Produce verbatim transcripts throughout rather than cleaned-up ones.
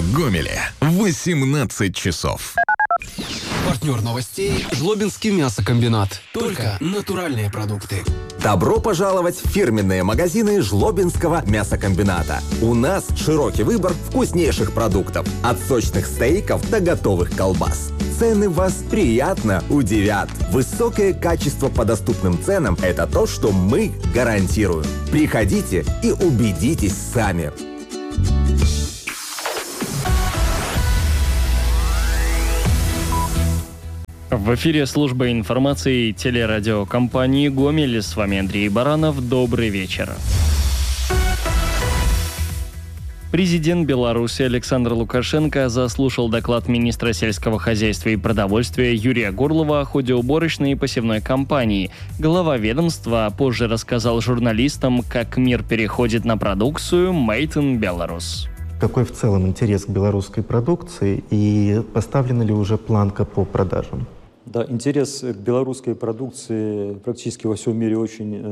В Гомеле восемнадцать часов. Партнер новостей – Жлобинский мясокомбинат. Только натуральные продукты. Добро пожаловать в фирменные магазины Жлобинского мясокомбината. У нас широкий выбор вкуснейших продуктов. От сочных стейков до готовых колбас. Цены вас приятно удивят. Высокое качество по доступным ценам – это то, что мы гарантируем. Приходите и убедитесь сами. В эфире служба информации телерадиокомпании «Гомель». С вами Андрей Баранов. Добрый вечер. Президент Беларуси Александр Лукашенко заслушал доклад министра сельского хозяйства и продовольствия Юрия Горлова о ходе уборочной и посевной кампании. Глава ведомства позже рассказал журналистам, как мир переходит на продукцию «Made in Belarus». Какой в целом интерес к белорусской продукции и поставлена ли уже планка по продажам? Да, интерес к белорусской продукции практически во всем мире очень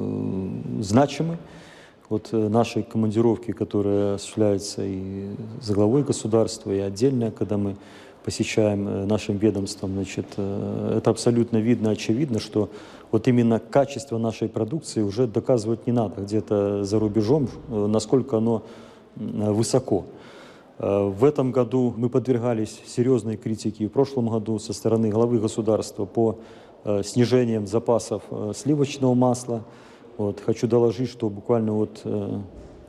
э, значимый. Вот э, наши командировки, которые осуществляются и за главой государства, и отдельно, когда мы посещаем э, нашим ведомством, значит, э, это абсолютно видно, очевидно, что вот именно качество нашей продукции уже доказывать не надо где-то за рубежом, э, насколько оно э, высоко. В этом году мы подвергались серьезной критике, в прошлом году со стороны главы государства по э, снижениям запасов э, сливочного масла. Вот, хочу доложить, что буквально вот э,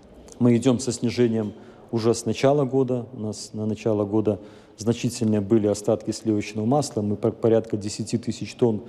мы идем со снижением уже с начала года. У нас на начало года значительные были остатки сливочного масла. Мы порядка десять тысяч тонн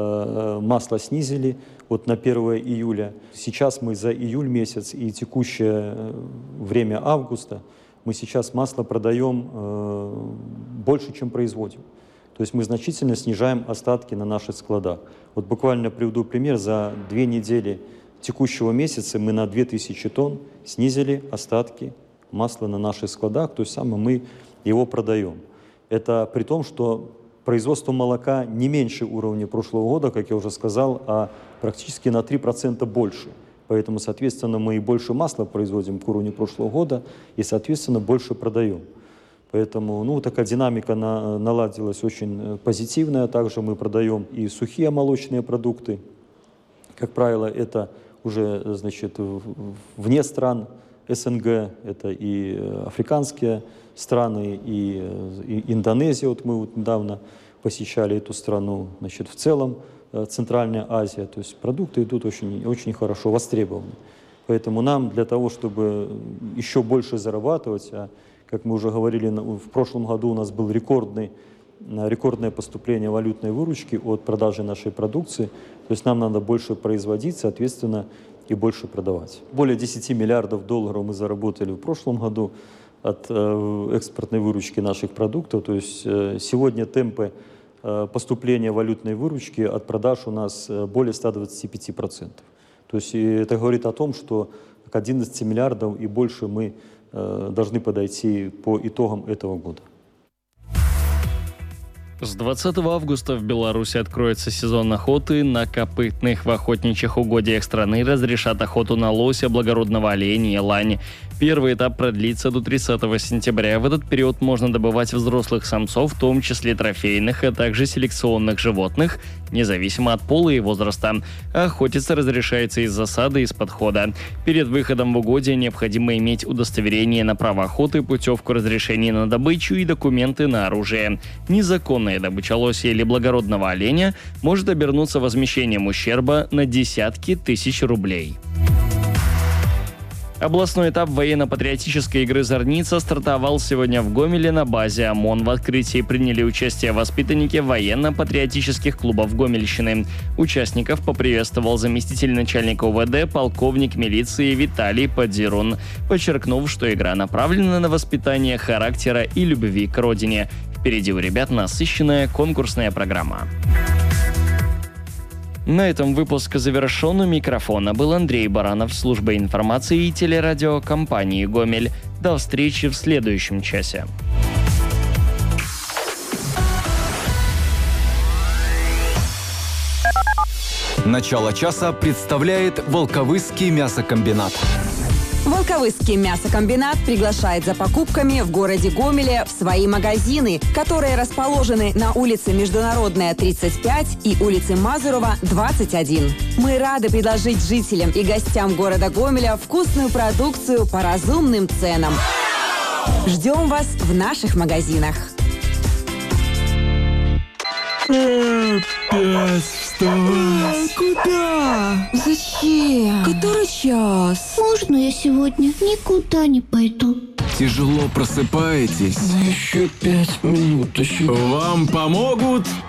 э, масла снизили вот на первое июля. Сейчас мы за июль месяц и текущее время августа мы сейчас масло продаем э, больше, чем производим. То есть мы значительно снижаем остатки на наших складах. Вот буквально приведу пример. За две недели текущего месяца мы на две тысячи тонн снизили остатки масла на наших складах. То есть самое мы его продаем. Это при том, что производство молока не меньше уровня прошлого года, как я уже сказал, а практически на три процента больше. Поэтому, соответственно, мы и больше масла производим к уровню прошлого года и, соответственно, больше продаем. Поэтому, ну, такая динамика на, наладилась очень позитивная. Также мы продаем и сухие молочные продукты. Как правило, это уже, значит, вне стран СНГ, это и африканские страны, и, и Индонезия. Вот мы вот недавно посещали эту страну, значит, в целом. Центральная Азия, то есть продукты идут очень, очень хорошо востребованы. Поэтому нам для того, чтобы еще больше зарабатывать, а, как мы уже говорили, в прошлом году у нас был рекордный, рекордное поступление валютной выручки от продажи нашей продукции, то есть нам надо больше производить, соответственно, и больше продавать. Более десять миллиардов долларов мы заработали в прошлом году от э, экспортной выручки наших продуктов, то есть э, сегодня темпы поступление валютной выручки от продаж у нас более ста двадцати пяти процентов. То есть это говорит о том, что к одиннадцати миллиардам и больше мы должны подойти по итогам этого года. С двадцатого августа в Беларуси откроется сезон охоты на копытных. В охотничьих угодьях страны разрешат охоту на лося, благородного оленя и лань. Первый этап продлится до тридцатого сентября. В этот период можно добывать взрослых самцов, в том числе трофейных, а также селекционных животных, независимо от пола и возраста. Охотиться разрешается из засады и из подхода. Перед выходом в угодье необходимо иметь удостоверение на право охоты, путевку разрешения на добычу и документы на оружие. Незаконная добыча лося или благородного оленя может обернуться возмещением ущерба на десятки тысяч рублей. Областной этап военно-патриотической игры «Зорница» стартовал сегодня в Гомеле на базе ОМОН. В открытии приняли участие воспитанники военно-патриотических клубов Гомельщины. Участников поприветствовал заместитель начальника УВД, полковник милиции Виталий Подзирун, подчеркнув, что игра направлена на воспитание характера и любви к родине. Впереди у ребят насыщенная конкурсная программа. На этом выпуск завершен. У микрофона был Андрей Баранов, служба информации и телерадиокомпании «Гомель». До встречи в следующем часе. Начало часа представляет Волковысский мясокомбинат. Волковысский мясокомбинат приглашает за покупками в городе Гомеле в свои магазины, которые расположены на улице Международная, тридцать пять и улице Мазурова, двадцать один. Мы рады предложить жителям и гостям города Гомеля вкусную продукцию по разумным ценам. Ждем вас в наших магазинах. Опять вставай. Куда? Зачем? Который час? Можно я сегодня никуда не пойду? Тяжело просыпаетесь? Еще пять минут. Еще... Вам помогут